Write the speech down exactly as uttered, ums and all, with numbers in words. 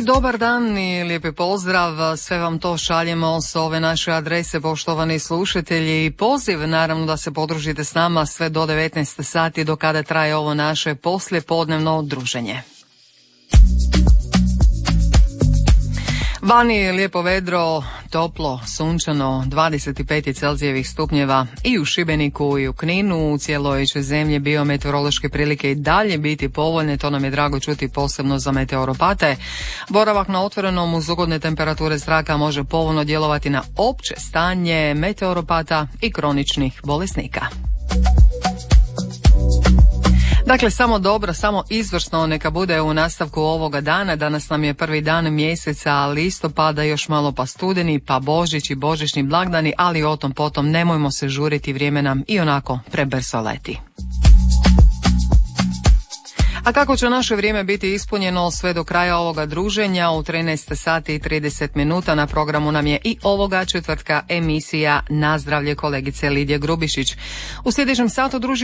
I dobar dan i lijepi pozdrav, sve vam to šaljemo s ove naše adrese, poštovani slušatelji, i poziv naravno da se podružite s nama sve do devetnaest sati do kada traje ovo naše poslijepodnevno druženje. Vani je lijepo vedro, toplo, sunčano, dvadeset pet Celzijevih stupnjeva i u Šibeniku i u Kninu. U cijeloj će zemlji biometeorološke prilike i dalje biti povoljne, to nam je drago čuti posebno za meteoropate. Boravak na otvorenom uz ugodne temperature zraka može povoljno djelovati na opće stanje meteoropata i kroničnih bolesnika. Dakle, samo dobro, samo izvrsno neka bude u nastavku ovoga dana. Danas nam je prvi dan mjeseca listopada, još malo pa studeni, pa Božić i božićni blagdani, ali o tom potom nemojmo se žuriti, vrijeme nam i onako prebrzo leti. A kako će naše vrijeme biti ispunjeno sve do kraja ovoga druženja, u trinaest sati i trideset minuta na programu nam je i ovoga četvrtka emisija Na zdravlje kolegice Lidije Grubišić. U sljedećem satu druži